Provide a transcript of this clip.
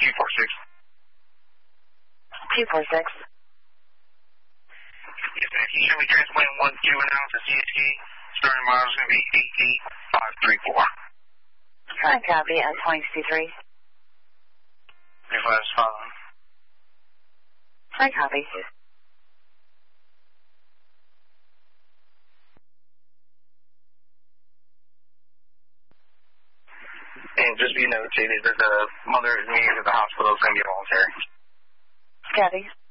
246. Yes, ma'am. Can you show me transplant 1-2 now to CST? Starting miles is going to be 88534. Hi, copy on 2063. If I was following. Hi, copy. And just be notated that the mother is needed at the hospital is going to be voluntary. Copy.